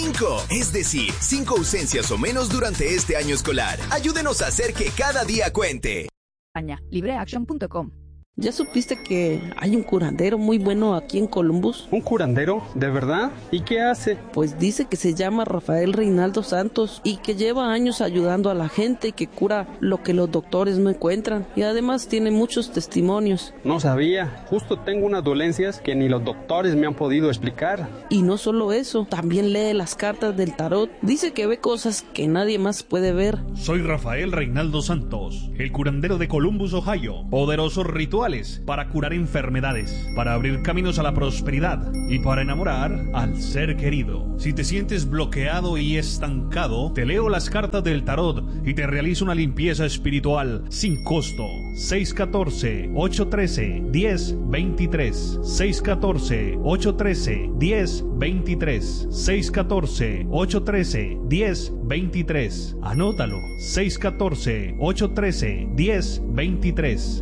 5. Es decir, 5 ausencias o menos durante este año escolar. Ayúdenos a hacer que cada día cuente. LibreAction.com. ¿Ya supiste que hay un curandero muy bueno aquí en Columbus? ¿Un curandero? ¿De verdad? ¿Y qué hace? Pues dice que se llama Rafael Reinaldo Santos y que lleva años ayudando a la gente y que cura lo que los doctores no encuentran. Y además tiene muchos testimonios. No sabía. Justo tengo unas dolencias que ni los doctores me han podido explicar. Y no solo eso, también lee las cartas del tarot. Dice que ve cosas que nadie más puede ver. Soy Rafael Reinaldo Santos, el curandero de Columbus, Ohio. Poderosos rituales para curar enfermedades, para abrir caminos a la prosperidad y para enamorar al ser querido. Si te sientes bloqueado y estancado, te leo las cartas del tarot y te realizo una limpieza espiritual sin costo. 614-813-1023. 614-813-1023. 614-813-1023. Anótalo. 614-813-1023.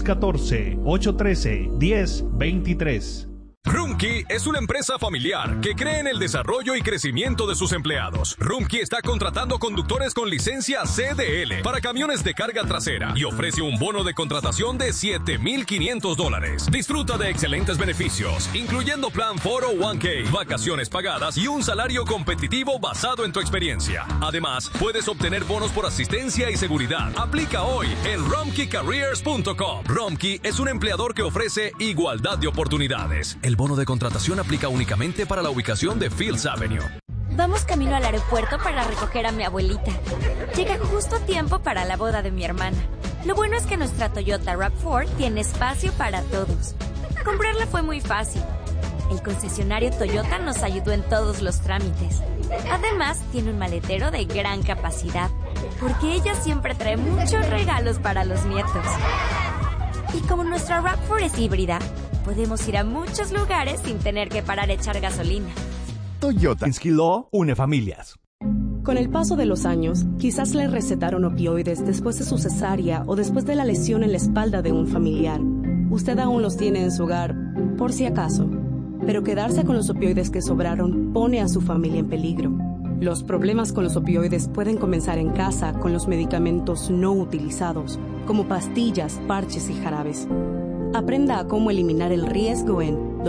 614-813-1023. Rumkey es una empresa familiar que cree en el desarrollo y crecimiento de sus empleados. Rumkey está contratando conductores con licencia CDL para camiones de carga trasera y ofrece un bono de contratación de $7,500. Disfruta de excelentes beneficios, incluyendo plan 401k, vacaciones pagadas y un salario competitivo basado en tu experiencia. Además, puedes obtener bonos por asistencia y seguridad. Aplica hoy en RumkeyCareers.com. Rumkey es un empleador que ofrece igualdad de oportunidades. El bono de contratación aplica únicamente para la ubicación de Fields Avenue. Vamos camino al aeropuerto para recoger a mi abuelita. Llega justo a tiempo para la boda de mi hermana. Lo bueno es que nuestra Toyota RAV4 tiene espacio para todos. Comprarla fue muy fácil. El concesionario Toyota nos ayudó en todos los trámites. Además, tiene un maletero de gran capacidad, porque ella siempre trae muchos regalos para los nietos. Y como nuestra RAV4 es híbrida, podemos ir a muchos lugares sin tener que parar a echar gasolina. Toyota Law une familias. Con el paso de los años, quizás le recetaron opioides después de su cesárea o después de la lesión en la espalda de un familiar. Usted aún los tiene en su hogar, por si acaso. Pero quedarse con los opioides que sobraron pone a su familia en peligro. Los problemas con los opioides pueden comenzar en casa con los medicamentos no utilizados, como pastillas, parches y jarabes. Aprenda a cómo eliminar el riesgo en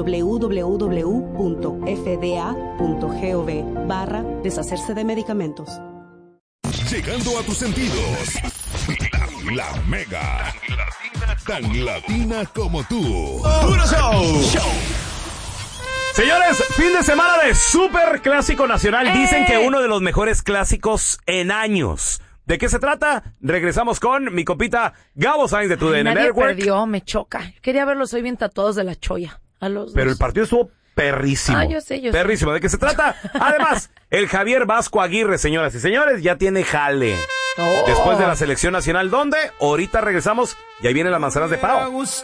www.fda.gov/deshacerse de medicamentos. Llegando a tus sentidos, la Mega, tan latina como tú. ¡Puro show! Señores, fin de semana de Super Clásico Nacional. Dicen que uno de los mejores clásicos en años. ¿De qué se trata? Regresamos con mi compita Gabo Sainz de TUDN Nadie Network. perdió, me choca. Quería verlos hoy bien tatuados de la cholla. A los Pero dos. el partido estuvo perrísimo. Yo sé. Perrísimo. ¿De qué se trata? Además, el Javier Vasco Aguirre, señoras y señores, ya tiene jale. Después de la selección nacional, ¿dónde? Ahorita regresamos y ahí vienen las manzanas de Pau.